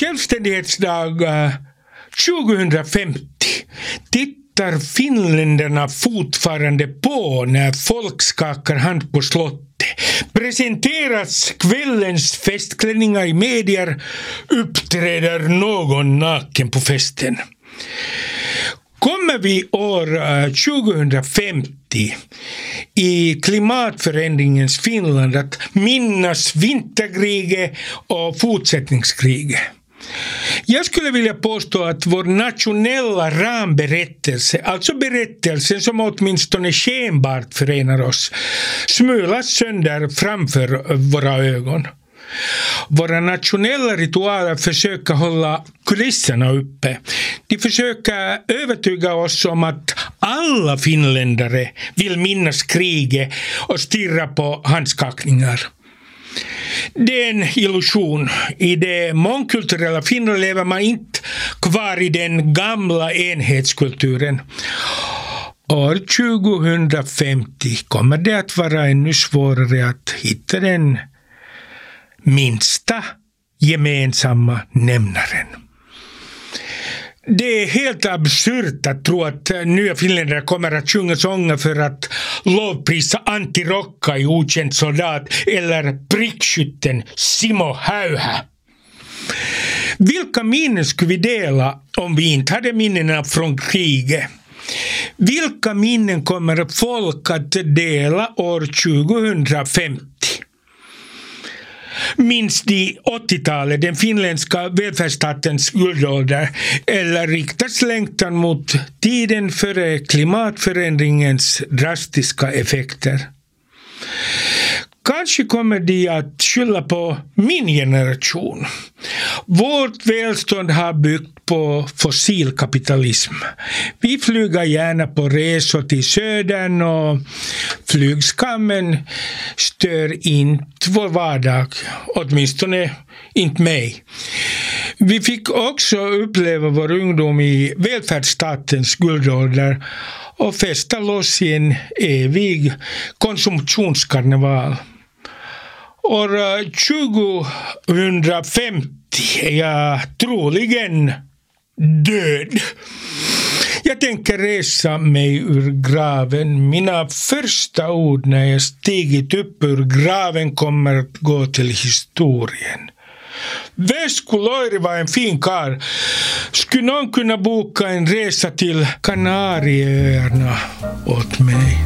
självständighetsdag 2050 tittar finländarna fortfarande på när folk skakar hand på slottet. Presenteras kvällens festklänningar i medier, uppträder någon naken på festen. Kommer vi år 2050 i klimatförändringens Finland att minnas vinterkriget och fortsättningskriget? Jag skulle vilja påstå att vår nationella ramberättelse, alltså berättelsen som åtminstone skenbart förenar oss, smulas sönder framför våra ögon. Våra nationella ritualer försöker hålla kulisserna uppe. De försöker övertyga oss om att alla finländare vill minnas kriget och stirra på handskakningar. Det är en illusion. I det mångkulturella Finland lever man inte kvar i den gamla enhetskulturen. År 2050 kommer det att vara ännu svårare att hitta den minsta gemensamma nämnaren. Det är helt absurt att tro att nya finländare kommer att sjunga sånger för att lovprisa Antti Rokka i Okänd soldat eller prickskytten Simo Häyhä. Vilka minnen skulle vi dela om vi inte hade minnena från kriget? Vilka minnen kommer folk att dela år 2050? Minns de 80-talet, den finländska välfärdsstatens guldålder, eller riktas längtan mot tiden före klimatförändringens drastiska effekter? Kanske kommer de att skylla på min generation. Vårt välstånd har byggt på fossilkapitalism. Vi flyger gärna på resor till södern och flygskammen stör inte vår vardag, åtminstone inte mig. Vi fick också uppleva vår ungdom i välfärdsstatens guldålder och fästa loss i en evig konsumtionskarneval. År 2050 är jag troligen död. Jag tänker resa mig ur graven. Mina första ord när jag stigit upp ur graven kommer att gå till historien. Vesku Loiri var en fin karl. Skulle någon kunna boka en resa till Kanarieöarna åt mig?